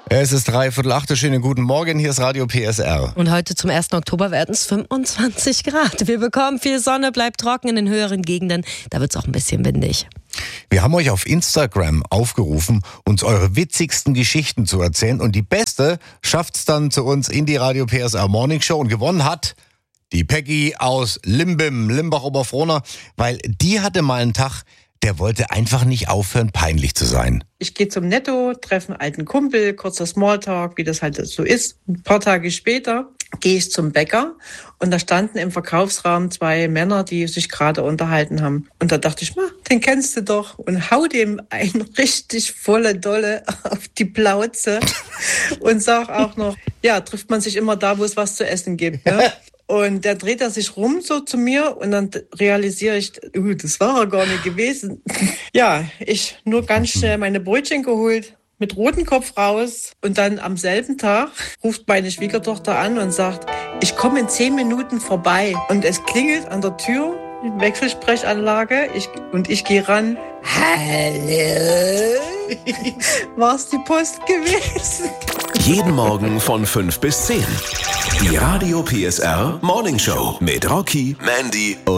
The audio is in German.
Es ist 7:45. Schönen guten Morgen, hier ist Radio PSR. Und heute zum 1. Oktober werden es 25 Grad. Wir bekommen viel Sonne, bleibt trocken in den höheren Gegenden. Da wird es auch ein bisschen windig. Wir haben euch auf Instagram aufgerufen, uns eure witzigsten Geschichten zu erzählen. Und die beste schafft's dann zu uns in die Radio PSR Morning Show. Und gewonnen hat die Peggy aus Limbach-Oberfrohna, weil die hatte mal einen Tag, der wollte einfach nicht aufhören, peinlich zu sein. Ich gehe zum Netto, treffe einen alten Kumpel, kurzer Smalltalk, wie das halt so ist. Ein paar Tage später gehe ich zum Bäcker und da standen im Verkaufsraum 2 Männer, die sich gerade unterhalten haben. Und da dachte ich, den kennst du doch. Und hau dem ein richtig volle Dolle auf die Plauze und sag auch noch, ja, trifft man sich immer da, wo es was zu essen gibt, ne? Und der dreht er sich rum so zu mir und dann realisiere ich, das war er gar nicht gewesen. Ja, ich nur ganz schnell meine Brötchen geholt, mit rotem Kopf raus und dann am selben Tag ruft meine Schwiegertochter an und sagt, ich komme in 10 Minuten vorbei. Und es klingelt an der Tür, Wechselsprechanlage, ich gehe ran. Hallo? War's die Post gewesen? Jeden Morgen von 5 bis 10. Die Radio PSR Morning Show mit Rocky, Mandy und